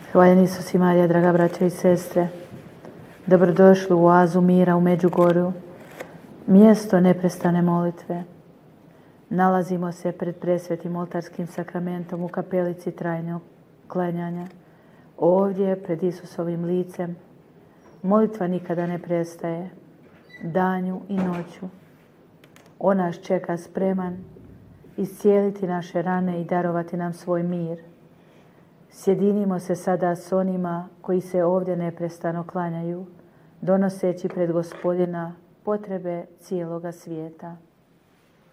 Hvaljen Isus i Marija, draga braćo i sestre. Dobrodošli u oazu mira u Međugorju, mjesto neprestane molitve. Nalazimo se pred presvetim oltarskim sakramentom u kapelici trajnog klanjanja. Ovdje, pred Isusovim licem, molitva nikada ne prestaje, danju i noću. On nas čeka spreman iscijeliti naše rane i darovati nam svoj mir. Sjedinimo se sada s onima koji se ovdje neprestano klanjaju, donoseći pred Gospodina potrebe cijeloga svijeta.